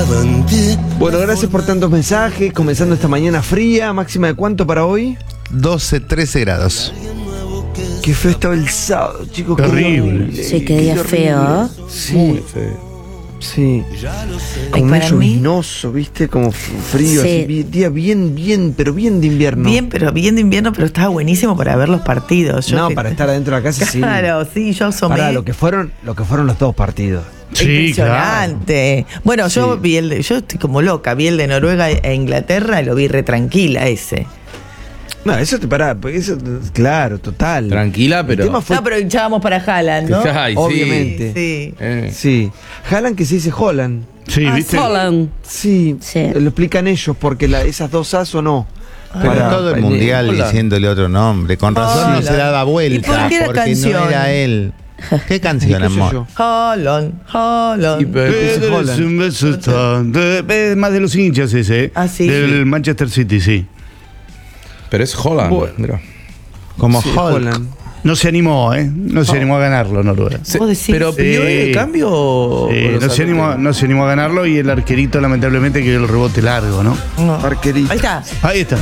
Bueno, gracias por tantos mensajes. Comenzando esta mañana fría. ¿Máxima de cuánto para hoy? 12, 13 grados. Qué feo estaba el sábado, chicos. Qué Horrible. Sí, qué día feo. Sí. Muy feo. Sí. Como para medio mí- vinoso, ¿viste? Como frío, Sí. así. Día bien, pero bien de invierno. Bien de invierno, pero estaba buenísimo para ver los partidos. No, para estar adentro de la casa, sí. Claro, sí, yo asomé. Para lo que fueron los dos partidos. Sí, claro. Impresionante. Bueno, yo yo estoy como loca, vi el de Noruega e Inglaterra y lo vi re tranquila ese. No, eso te pará, porque eso, claro, total. Tranquila, pero. El tema fue, No, pero hinchábamos para Haaland, ¿no? Ay, sí. obviamente. Sí. Sí. Haaland que se dice Holland. Sí, ¿viste? Holland. Sí, Sí. lo explican ellos, porque esas dos As o no. Pero todo el mundial Hola. diciéndole otro nombre. Con razón Hola. no se daba vuelta. ¿Y por qué la porque canción? no era él. ¿Qué canción, ¿Qué sé amor? yo? Haaland. Y, pero- Dice Holland. Es más de los hinchas ese. Ah, sí. Del Manchester City, sí. Pero es Holland. Bueno. Mira. Como Sí, Hulk. Holland. No se animó, ¿eh? No se animó a ganarlo, Noruega. ¿Vos decís? Pero pidió Sí. el cambio o lo no, se sacó? no se animó a ganarlo y el arquerito lamentablemente quedó el rebote largo, ¿no? No. Arquerito. Ahí está. Ahí está.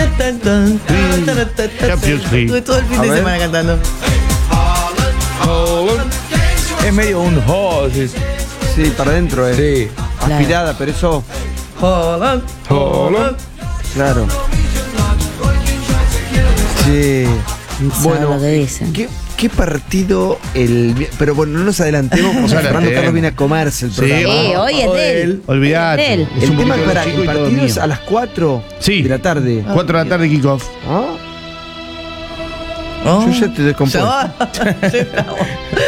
Champions League. Estuve todo el fin A de ver. semana cantando. Es medio un sí. Sí, para adentro, Sí. Aspirada, pero eso, Haaland. Holland. claro. Sí. Bueno, lo que dicen. ¿Qué partido pero bueno, no nos adelantemos porque Nos Fernando adelantemos. Carlos viene a comerse el programa. Sí, hoy es de él. Olvidate. Es de él. Es El un tema es poquito para chico el y todo partido es mío. a las 4 Sí. de la tarde. 4 de la tarde kickoff. ¿Ah? Oh. Yo ya te descompuesto. Ya va.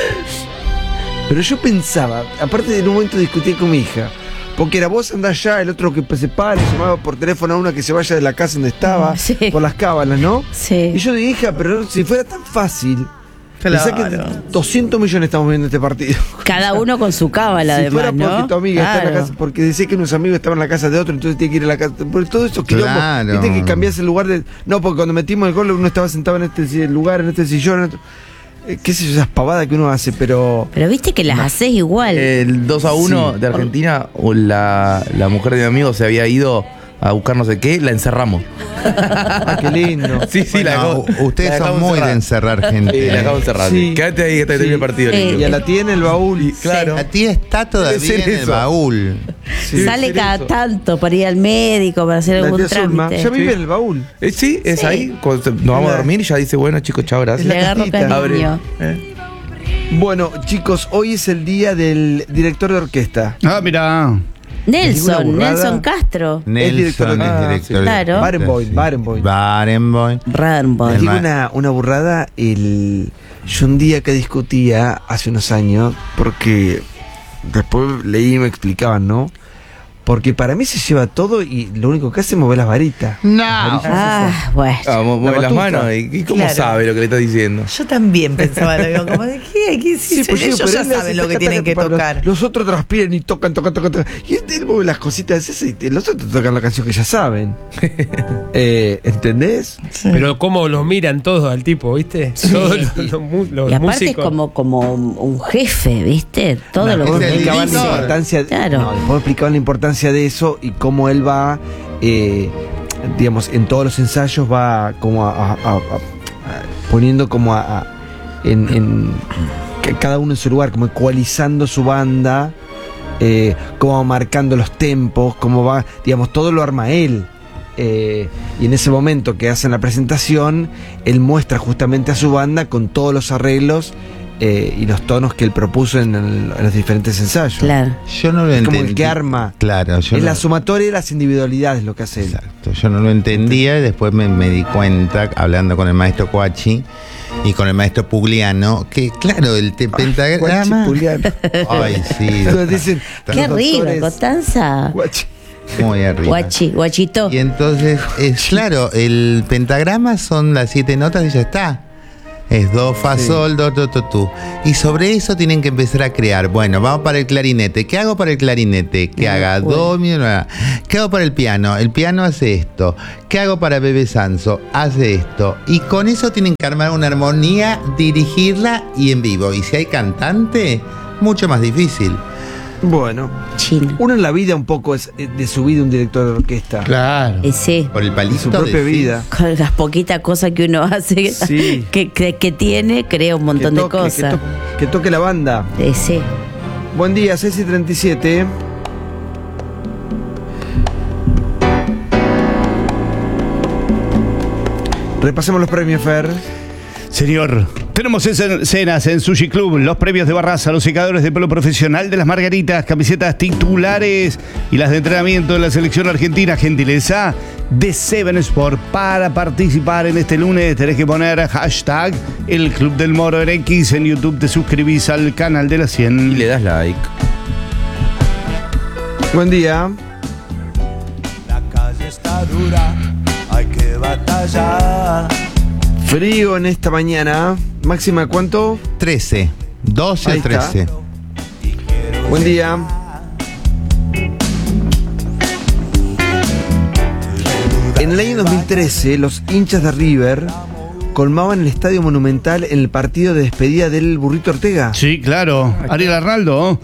Pero yo pensaba, aparte de en un momento discutí con mi hija, porque era vos andás allá, el otro que se para, le llamaba por teléfono a una que se vaya de la casa donde estaba, Sí. por las cábalas, ¿no? Sí. Y yo dije, hija, pero si fuera tan fácil, pensá que Claro. 200 millones estamos viendo este partido. Cada uno con su cábala, Si además, fuera porque ¿no? tu amiga está en la Claro. casa, porque decía que unos amigos estaban en la casa de otro, entonces tiene que ir a la casa. Por todo eso quilombo, Claro. viste que cambiás el lugar de. No, porque cuando metimos el gol uno estaba sentado en este lugar, en este sillón, en otro. Qué sé yo, esas pavadas que uno hace, pero. Pero viste que las haces igual. El 2-1 Sí. de Argentina, o la mujer de mi amigo se había ido a buscar no sé qué, la encerramos. Ah, qué lindo. Sí, sí, la Bueno, dejó. ustedes la son dejamos muy de encerrada. encerrar gente. Sí, la dejamos encerrada. Sí. Quédate ahí hasta que termine el partido. Sí. le digo. Y a la tiene el baúl. Claro. A ti está Debe todavía ser en el eso. baúl. Sí. Sale ser cada eso. tanto para ir al médico, para hacer La algún tía Zulma, trámite. ya vive Sí. en el baúl. Sí, es Sí. ahí. Cuando nos vamos a dormir y ya dice, bueno, chicos, chao, gracias. Le agarro cajita. cariño. Bueno, chicos, hoy es el día del director de orquesta. Ah, mira. Nelson, burrada. Nelson Castro. Nelson director es de- director. sí. Claro. de- Barenboim, sí. Barenboim. Barenboim. Radenboim. Les digo ma- una burrada. Yo un día que discutía hace unos años, porque después leí y me explicaban, ¿no? Porque para mí se lleva todo y lo único que hace es mover las varitas. No. Ah, bueno. Ah, mueve La las batuta. manos. ¿Y cómo Claro. sabe lo que le está diciendo? Yo también pensaba lo mismo, como de qué, Sí, pues ellos digo, pero ya él le hace saben lo que taca, tienen taca, que para tocar. Los otros transpiran y tocan. Y él mueve las cositas esas y los otros tocan la canción que ya saben. ¿Entendés? Pero cómo los miran todos al tipo, ¿viste? Todos los Y aparte músicos. es como un jefe, ¿viste? Todo lo Después es me el explicaban la director. importancia, Claro. no, después me explicaban la importancia de eso y cómo él va, digamos, en todos los ensayos va como poniendo como en que cada uno en su lugar, como ecualizando su banda, cómo va marcando los tempos, cómo va, digamos, todo lo arma él. Y en ese momento que hacen la presentación, él muestra justamente a su banda con todos los arreglos y los tonos que él propuso en los diferentes ensayos. Claro. Yo no lo Es entendí. como el que arma. Claro, yo Es no, la sumatoria de las individualidades lo que hace él. exacto, yo no lo entendía y después me di cuenta, hablando con el maestro Coachi y con el maestro Pugliano, que claro, el pentagrama. Guachi, Puliano. Ay, sí. Entonces dicen, Qué los arriba, doctores, Constanza. guachi. Muy arriba. Guachito. Y entonces, claro, el pentagrama son las 7 notas y ya está. Es do, fa, Sí. sol, do, to, tu. Y sobre eso tienen que empezar a crear. Bueno, vamos para el clarinete. ¿Qué hago para el clarinete? Que haga do, mi, la. ¿Qué hago para el piano? El piano hace esto. ¿Qué hago para Bebe Sanso? Hace esto. Y con eso tienen que armar una armonía, dirigirla y en vivo. Y si hay cantante, mucho más difícil. Bueno, Chino. uno en la vida un poco es de su vida un director de orquesta. Claro. Sí. Por el palito. De su propia decís. vida. Con las poquitas cosas que uno hace, Sí. que tiene, crea un montón de cosas. Que toque la banda. Sí. Buen día, 6:37. Repasemos los premios, Fer. Señor, tenemos escenas en Sushi Club, los premios de Barraza, los secadores de pelo profesional de las Margaritas, camisetas titulares y las de entrenamiento de la selección argentina, gentileza de Seven Sport. Para participar en este lunes tenés que poner hashtag El Club del Moro en X, en YouTube te suscribís al canal de la 100. Y le das like. Buen día. La calle está dura, hay que batallar. Frío en esta mañana. Máxima, ¿cuánto? 13. 12 Ahí o 13. está. Buen día. En el año 2013, los hinchas de River colmaban el Estadio Monumental en el partido de despedida del Burrito Ortega. Sí, claro. Ariel Arnaldo.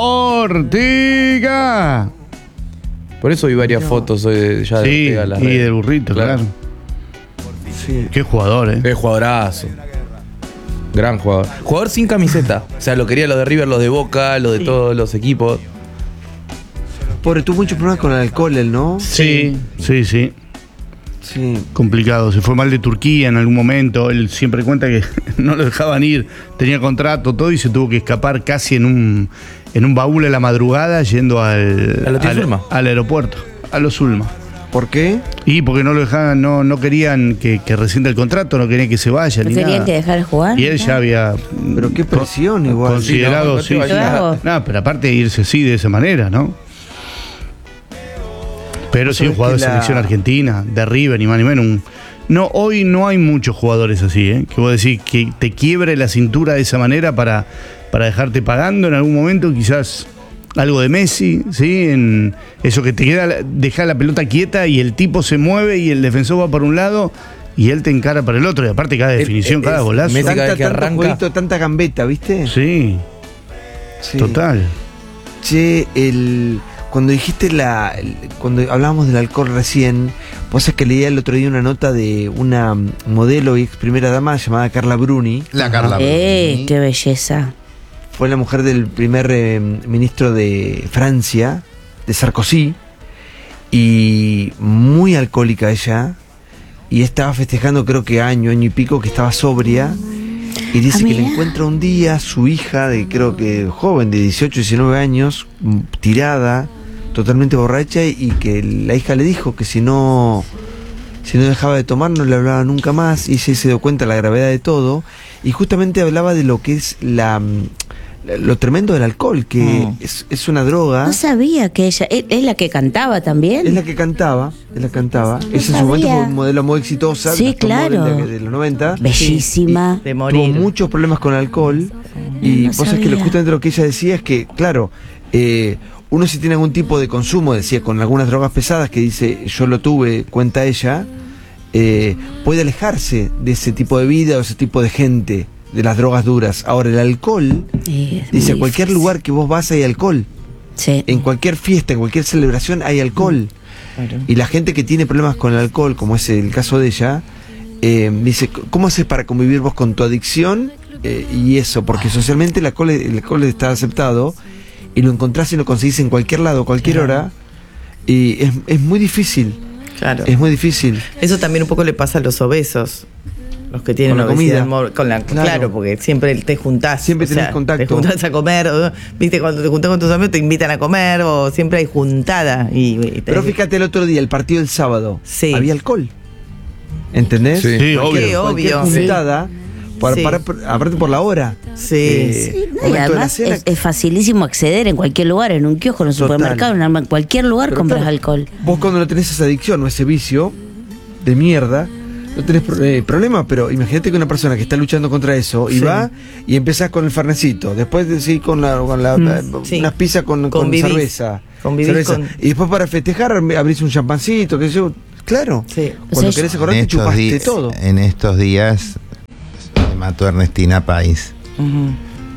Ortega. Por eso vi varias fotos ya de Sí, Ortega en las y redes. del burrito, claro. Sí. Qué jugador, Qué jugadorazo. Gran jugador. Jugador sin camiseta. O sea, lo quería los de River, los de Boca, los de todos los equipos. Pobre, tuvo muchos problemas con el alcohol, él, ¿no? Sí, sí, sí. Sí. Complicado. Se fue mal de Turquía en algún momento. Él siempre cuenta que no lo dejaban ir. Tenía contrato, todo, y se tuvo que escapar casi en un baúl a la madrugada yendo ¿A los tíos Zulma? al aeropuerto, a los Zulma. ¿Por qué? Y porque no lo dejaban, no querían que rescinda el contrato, no querían que se vaya. ¿No ni querían nada. que dejar jugar? Y él ya había. Pero qué presión igual. Considerado, Sí, no, sí. no te vayas. No, pero aparte de irse así de esa manera, ¿no? Pero sí, un sabés jugador que de la- selección argentina, de River, ni más ni menos. No, hoy no hay muchos jugadores así, ¿eh? Que vos decís que te quiebre la cintura de esa manera para dejarte pagando en algún momento, quizás algo de Messi, ¿sí? En eso que te queda, deja la pelota quieta y el tipo se mueve y el defensor va por un lado y él te encara para el otro. Y aparte cada definición, cada golazo. Messi cada vez que Tanto arranca. jueguito, tanta gambeta, ¿viste? Sí, Sí. total. Che, cuando dijiste cuando hablábamos del alcohol recién, vos sabés que leía el otro día una nota de una modelo y ex primera dama llamada Carla Bruni. La Carla Bruni. Qué belleza. Fue la mujer del primer ministro de Francia, de Sarkozy, y muy alcohólica ella, y estaba festejando creo que año y pico que estaba sobria, y dice que le mirá. encuentra un día a su hija de creo que joven, de 18, 19 años, tirada, totalmente borracha, y que la hija le dijo que si no dejaba de tomar no le hablaba nunca más, y ella se dio cuenta de la gravedad de todo, y justamente hablaba de lo que es lo tremendo del alcohol, que es una droga. No sabía que ella es la que cantaba también. Es la que cantaba, ella en su sabía. momento fue un modelo muy exitosa, Sí, top model claro. de los 90. Bellísima. De Tuvo morir. muchos problemas con el alcohol, y No vos sabés que sabía. justamente lo que ella decía es que, claro, uno si tiene algún tipo de consumo, decía, con algunas drogas pesadas, que dice, yo lo tuve, cuenta ella, puede alejarse de ese tipo de vida o ese tipo de gente, de las drogas duras. Ahora, el alcohol, dice, a cualquier lugar que vos vas hay alcohol. Sí. En cualquier fiesta, en cualquier celebración hay alcohol. Y la gente que tiene problemas con el alcohol, como es el caso de ella, dice, ¿cómo haces para convivir vos con tu adicción? Y eso, porque socialmente el alcohol está aceptado y lo encontrás y lo conseguís en cualquier lado, cualquier hora, y es muy difícil. Claro. Es muy difícil. Eso también un poco le pasa a los obesos. Los que tienen Con la obesidad comida. claro. Claro. Porque siempre te juntás. Siempre tenés contacto. Te juntás a comer. Viste, cuando te juntás con tus amigos te invitan a comer, o siempre hay juntada. Pero fíjate, el otro día, el partido del sábado, Sí. había alcohol. ¿Entendés? Sí. Sí, Cualquier- obvio. Cualquier obvio. juntada, Sí. aparte por la hora. Sí. Sí, no, y momento de la además cena. es facilísimo acceder en cualquier lugar, en un kiosco, en un Total. supermercado, en cualquier lugar Pero compras claro, alcohol. Vos cuando no tenés esa adicción o ese vicio de mierda, no tenés problema, pero imagínate que una persona que está luchando contra eso y Sí. va y empezás con el farnecito, después de seguir con Sí. unas pizzas con Convivís. cerveza, Convivís cerveza. con- Y después para festejar abrís un champancito, que yo, claro, Sí. cuando O sea, querés acordarte chupaste todo. En estos días se mató Ernestina Pais. Ujú.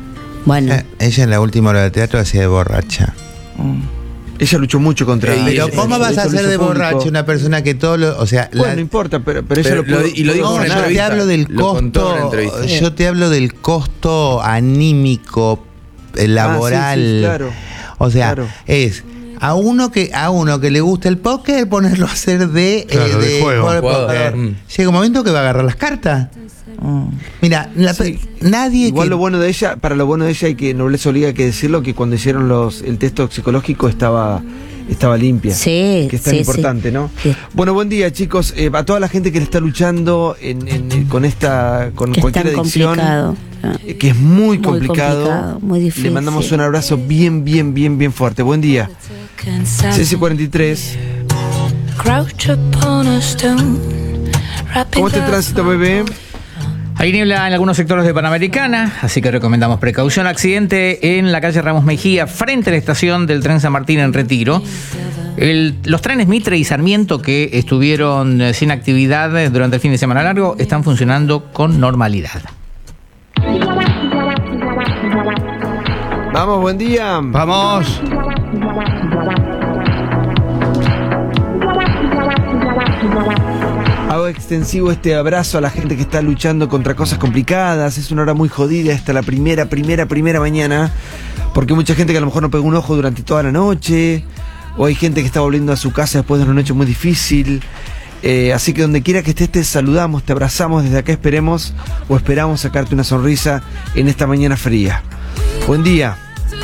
Bueno, Ella en la última obra de teatro hacía de borracha. Ella luchó mucho contra. Pero ¿cómo vas a eso lo hacer de hizo público. borracha una persona que todo lo... O sea, Bueno, no importa, pero ella lo pudo. y lo dijo en una yo te entrevista. hablo del Lo contó en una costo. entrevista. Yo te hablo del costo anímico, laboral. Sí, claro. O sea, Claro. es a uno que le gusta el póker, ponerlo a hacer de Claro, de juego. de póker. Jugador. Llega un momento que va a agarrar las cartas. Mira, nadie Igual que... lo bueno de ella, para lo bueno de ella hay que nobleza obliga hay que decirlo que cuando hicieron el test toxicológico estaba limpia. Sí, Que es tan sí, importante, sí. ¿no? Sí. Bueno, buen día, chicos. A toda la gente que le está luchando con que es cualquier tan adicción, complicado. que es muy Muy complicado, complicado, muy difícil. Le mandamos un abrazo bien fuerte. Buen día. CC43. ¿Cómo está el tránsito, bebé? Hay niebla en algunos sectores de Panamericana, así que recomendamos precaución. Accidente en la calle Ramos Mejía, frente a la estación del tren San Martín en Retiro. Los trenes Mitre y Sarmiento, que estuvieron sin actividad durante el fin de semana largo, están funcionando con normalidad. Vamos, buen día. Vamos. Hago extensivo este abrazo a la gente que está luchando contra cosas complicadas. Es una hora muy jodida hasta la primera mañana. Porque hay mucha gente que a lo mejor no pegó un ojo durante toda la noche. O hay gente que está volviendo a su casa después de una noche muy difícil. Así que donde quiera que estés, te saludamos, te abrazamos desde acá. Esperamos sacarte una sonrisa en esta mañana fría. Buen día.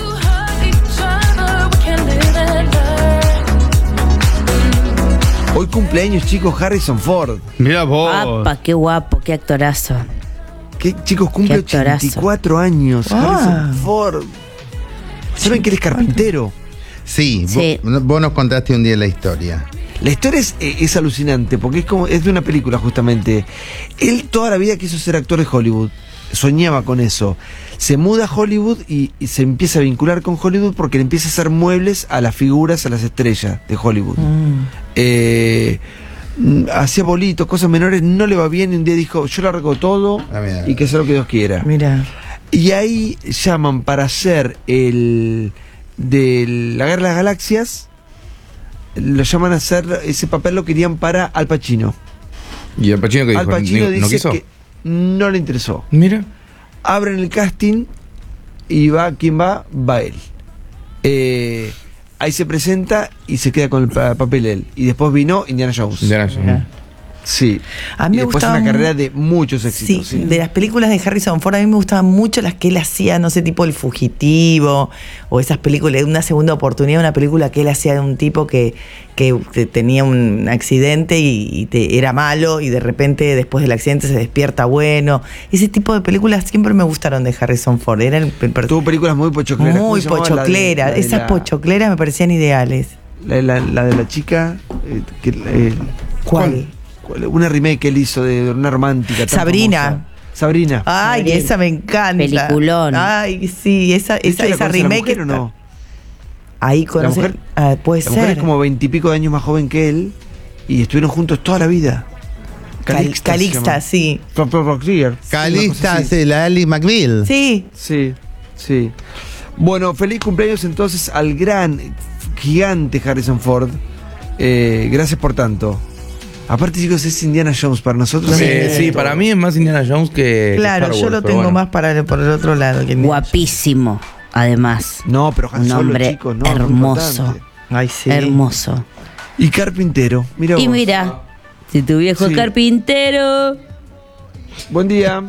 Hoy cumpleaños, chicos, Harrison Ford. Mira vos. ¡Apa, qué guapo, qué actorazo! Que, chicos, cumple Qué actorazo. 84 años. Harrison Ford. ¿Saben que él es carpintero? Sí, Sí. Vos nos contaste un día la historia. La historia es alucinante porque es de una película justamente. Él toda la vida quiso ser actor de Hollywood. Soñaba con eso. Se muda a Hollywood y se empieza a vincular con Hollywood porque le empieza a hacer muebles a las figuras, a las estrellas de Hollywood. Hacía bolitos, cosas menores, no le va bien y un día dijo, yo largo todo mira. y que sea lo que Dios quiera. Mira. Y ahí llaman para hacer el de la Guerra de las Galaxias, lo llaman a hacer, ese papel lo querían para Al Pacino. ¿Y Al Pacino que Al dijo? Pacino ¿No dice quiso? que no le interesó. Mira. Abren el casting y ¿quién va? Va él. Ahí se presenta y se queda con el papel él. Y después vino Indiana Jones. Sí. A mí y me después gustaba una mu- carrera de muchos éxitos. Sí, de las películas de Harrison Ford a mí me gustaban mucho las que él hacía, no sé, tipo El Fugitivo o esas películas, Una Segunda Oportunidad, una película que él hacía de un tipo que tenía un accidente y era malo y de repente después del accidente se despierta bueno. Ese tipo de películas siempre me gustaron de Harrison Ford. Eran Tuvo películas muy pochocleras. ¿Cómo muy se llamaba? pochocleras. La de Esas la- pochocleras me parecían ideales. La de la chica. ¿Cuál? Una remake que él hizo de una romántica. tan Sabrina. famosa. Sabrina. Ay, Sabrina. esa me encanta. Peliculón. Ay, sí, esa ¿La conoce la remake. mujer o no? Ahí conoce. mujer- Puede La mujer ser. es como 20 y pico de años más joven que él y estuvieron juntos toda la vida. Calixta, sí. Calista hace la Ali McBeal. Sí. Sí, sí. Bueno, feliz cumpleaños entonces al gran, gigante Harrison Ford. Gracias por tanto. Aparte, chicos, es Indiana Jones para nosotros. Sí, para mí es más Indiana Jones que Claro, Star yo Wars, lo pero tengo bueno. más por el otro lado. Que Guapísimo, además. No, pero Han Un Solo, hombre chicos, no, muy hermoso. importante. Ay, sí. Hermoso. Y carpintero. Mira Y vos. mira, si tu viejo Sí. es carpintero. Buen día.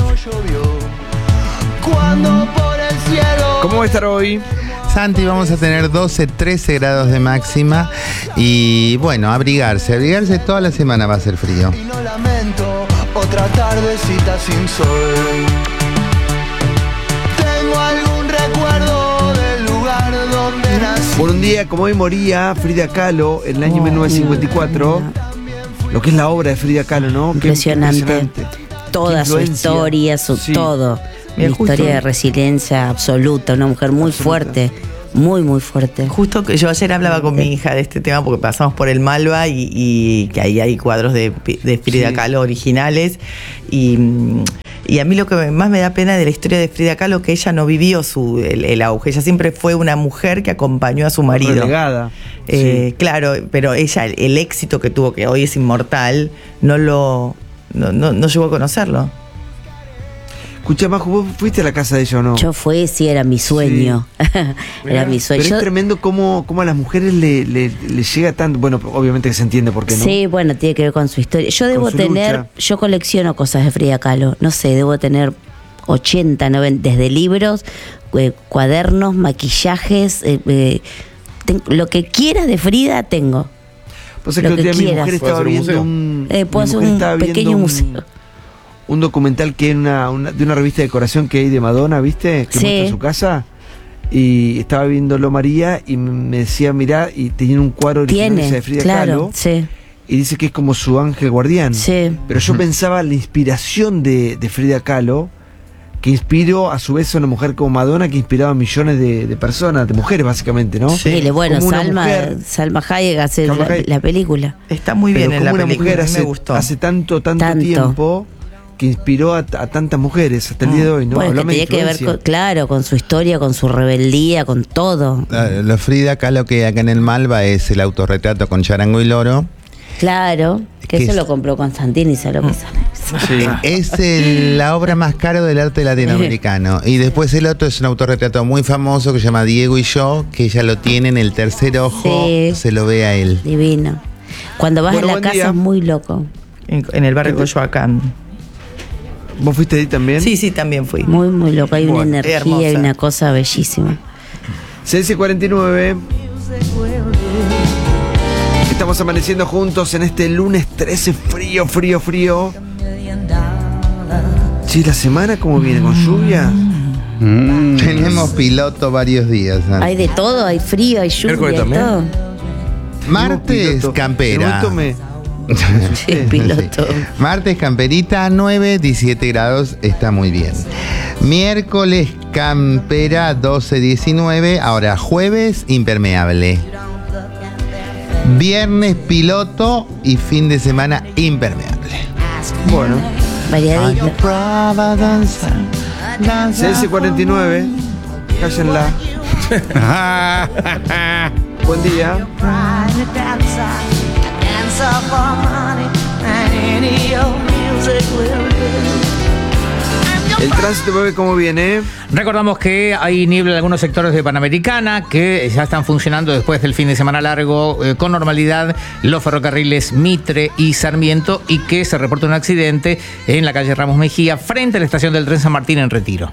¿Cómo va a estar hoy? Santi, vamos a tener 12, 13 grados de máxima y bueno, abrigarse toda la semana va a ser frío. Y no lamento otra tardecita sin sol. Tengo algún recuerdo del lugar donde nací. Por un día como hoy moría Frida Kahlo en el año 1954. Lo que es la obra de Frida Kahlo, ¿no? Qué Impresionante. Toda Qué su influencia. historia, Sí. todo. Mira, Una justo- historia de resiliencia absoluta, una mujer muy fuerte, muy, muy fuerte. Justo que yo ayer hablaba con mi hija de este tema porque pasamos por el Malva y que ahí hay cuadros de Frida Sí. Kahlo originales y Y a mí lo que más me da pena de la historia de Frida Kahlo, que ella no vivió el auge. Ella siempre fue una mujer que acompañó a su marido. Relegada. Sí. Claro, pero ella, el éxito que tuvo, que hoy es inmortal, no llegó a conocerlo. Escucha, Maju, ¿vos fuiste a la casa de ella o no? Yo fui, sí, era mi sueño. Era mi sueño. Pero es tremendo cómo a las mujeres le llega tanto. Bueno, obviamente que se entiende por qué no. Sí, bueno, tiene que ver con su historia. Yo debo su tener, lucha. yo colecciono cosas de Frida Kahlo. No sé, debo tener 80, 90, desde libros, cuadernos, maquillajes, lo que quieras de Frida tengo. Pues es que Lo el otro que día mi quieras. mujer estaba ¿Puedo hacer un viendo museo? Puedo hacer un pequeño museo. Un documental que es de una revista de decoración que hay de Madonna, ¿viste? Que Sí. muestra su casa. Y estaba viéndolo María y me decía, mirá, y tenía un cuadro original ese de Frida Claro, Kahlo. sí, Y dice que es como su ángel guardián. sí. Pero yo pensaba la inspiración de Frida Kahlo, que inspiró a su vez a una mujer como Madonna, que inspiraba a millones de personas, de mujeres básicamente, ¿no? Sí, bueno, Como una Salma mujer- Hayek hace Salma Hayek. la película. Está muy bien Pero en la como una película, mujer a mí me gustó. hace tanto Tanto. tiempo que inspiró a tantas mujeres hasta el día de hoy, ¿no? Bueno, que Hablame de tenía que ver influencia. claro, con su historia, con su rebeldía, con todo. Lo Frida Kahlo que acá en el Malva es el autorretrato con charango y loro. Claro, que ¿Qué eso es? lo compró Constantini y sabe lo que sale. Sí. Es la obra más cara del arte latinoamericano. Y después el otro es un autorretrato muy famoso que se llama Diego y yo, que ella lo tiene en el tercer ojo, Sí. se lo ve a él. Divino. Cuando vas Bueno, a la buen casa día. es muy loco. En el barrio Coyoacán. ¿Vos fuiste ahí también? Sí, también fui. Muy, muy loco. Hay Bueno, una energía hermosa. y una cosa bellísima. CS49. Estamos amaneciendo juntos en este lunes 13, frío. Sí, la semana cómo viene, con lluvia. Tenemos piloto varios días. ¿no? Hay de todo, hay frío, hay lluvia, Miércoles hay también. todo. Martes, Piloto. campera. En un momento Sí, piloto. Martes, camperita, 9, 17 grados, está muy bien. Miércoles, campera, 12, 19. Ahora, jueves, impermeable. Viernes, piloto y fin de semana, impermeable. Bueno, Variadito. CS49. Cállenla. Buen día. El tránsito, bebé, ¿cómo viene? Recordamos que hay niebla en algunos sectores de Panamericana que ya están funcionando después del fin de semana largo con normalidad los ferrocarriles Mitre y Sarmiento y que se reporta un accidente en la calle Ramos Mejía frente a la estación del tren San Martín en Retiro.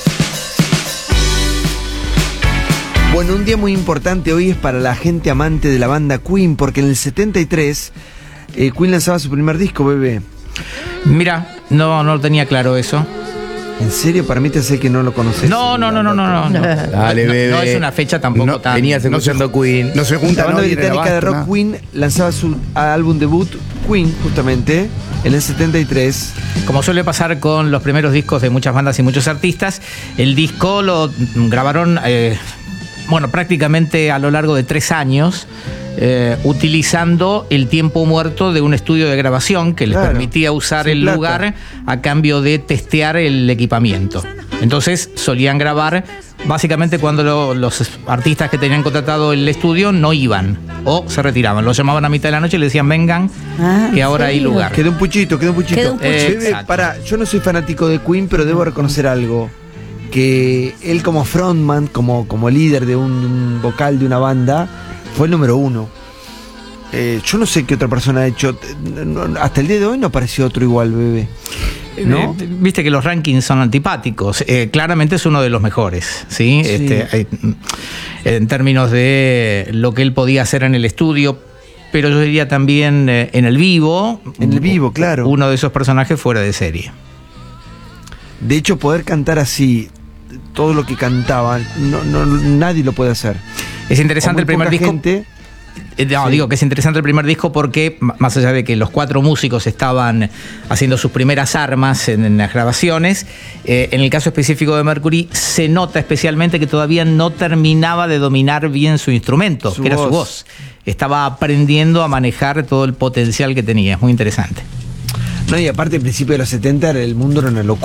Bueno, un día muy importante hoy es para la gente amante de la banda Queen, porque en el 73 Queen lanzaba su primer disco, bebé. Mira, no lo tenía claro eso. ¿En serio? Para mí te sé que no lo conoces. No. Dale, No, bebé. no es una fecha tampoco tan... Venías escuchando Queen. No se La juntan banda hoy en el británica de abasto, rock nada. Queen lanzaba su álbum debut, Queen, justamente, en el 73. Como suele pasar con los primeros discos de muchas bandas y muchos artistas, el disco lo grabaron, prácticamente a lo largo de 3 años, utilizando el tiempo muerto de un estudio de grabación que les Claro, permitía usar sin el plata. lugar a cambio de testear el equipamiento. Entonces solían grabar básicamente cuando los artistas que tenían contratado el estudio no iban o se retiraban. Los llamaban a mitad de la noche y le decían vengan, Ah, que ¿en ahora hay serio? lugar. Quedó un puchito. Quedó un puchito. Bebé, Exacto. pará, yo no soy fanático de Queen, pero debo reconocer algo. Que él como frontman, como líder de un vocal de una banda, fue el número 1. Yo no sé qué otra persona ha hecho. Hasta el día de hoy no apareció otro igual, bebé. ¿No? Viste que los rankings son antipáticos. Claramente es uno de los mejores, ¿sí? Sí. En términos de lo que él podía hacer en el estudio, pero yo diría también en el vivo. En el vivo, claro. Uno de esos personajes fuera de serie. De hecho, poder cantar así, todo lo que cantaba, nadie lo puede hacer. Es interesante O muy el primer poca disco. gente. Sí. Digo que es interesante el primer disco porque, más allá de que los 4 músicos estaban haciendo sus primeras armas en las grabaciones, en el caso específico de Mercury, se nota especialmente que todavía no terminaba de dominar bien su instrumento, Su que era su voz. voz. Estaba aprendiendo a manejar todo el potencial que tenía. Es muy interesante. No, y aparte, al principio de los 70, el mundo era una locura.